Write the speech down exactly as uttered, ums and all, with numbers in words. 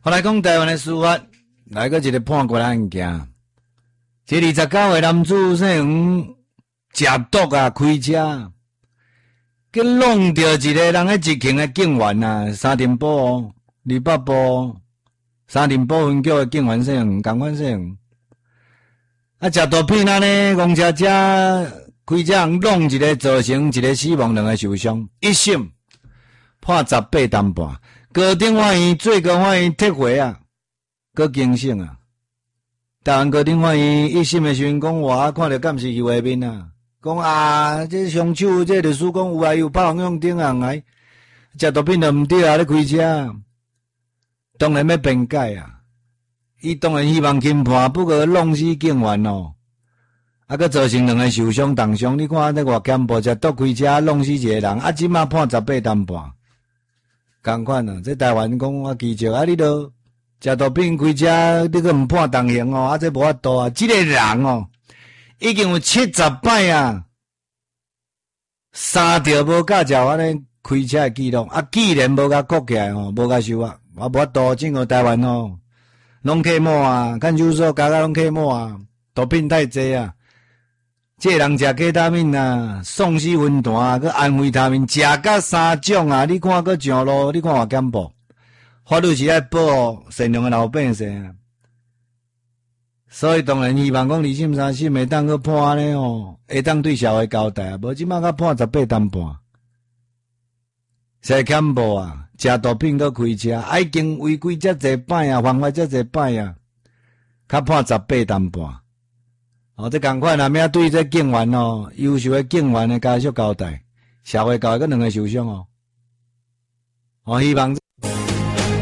后来讲台湾的司法来个一个判决案件，这二十九岁男子姓黄食毒啊，开车，去弄着一个人喺执勤的警员啊，沙尘堡哦，二北部沙尘堡分局的警员姓黄，共款姓黄。啊，食毒品安尼，公车车开车弄一个，造成一个死亡，两个受伤，一审判十八担半。高等法院、最高法院撤回啊，搁更审啊。台湾高等法院一审的时阵讲话，看着敢是有画面啊，讲啊，这凶手这律师讲有啊，有炮用顶行来，食毒品就毋对啊，咧开车，当然要辩解啊。伊当然希望轻判，不过弄死警员哦，啊，佮造成两个受伤重伤。你看这外险部食毒开车弄死一个人，啊，即马判十八担半。同款啊，这台湾讲我奇少啊！你都食毒品开车，你个毋判重刑哦，啊，这无法度啊！这个人哦，已经有七十摆啊，三条无驾照安尼开车的记录，啊，既然无甲告起来哦，无甲收啊，啊，无法度，整个台湾哦，拢客满啊，看守所家家拢客满啊，毒品太济啊！这人食假他命啊，丧尸分弹啊，佮安非他命，食甲三种啊！你看佮上路，你看外检部，法律是爱保护善良的老百姓啊。所以当然希望讲二审三审会当去判安尼哦，会当对社会交代啊。无即马甲判十八担半，社检部啊，食毒品佮开车，啊已经违规遮济摆啊，犯法遮济摆啊，较判十八担半。哦，这共款啊，免对这警员哦，优秀的警员的家属交代，社会交代个两个受伤哦，我希望。